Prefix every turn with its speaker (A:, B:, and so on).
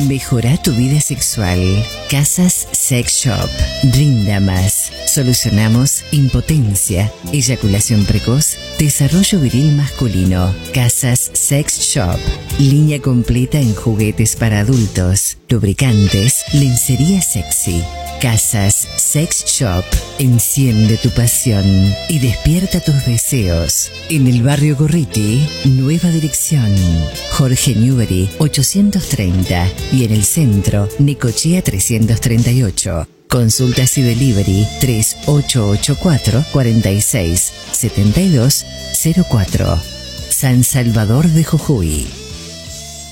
A: Mejora tu vida sexual. Casas Sex Shop. Brinda más. Solucionamos impotencia, eyaculación precoz, desarrollo viril masculino. Casas Sex Shop. Línea completa en juguetes para adultos, lubricantes, lencería sexy. Casas Sex Shop. Enciende tu pasión y despierta tus deseos. En el barrio Gorriti, nueva dirección. Jorge Newbery 830 y en el centro, Necochea 338. Consultas y delivery 3884 46 72 04. San Salvador de Jujuy.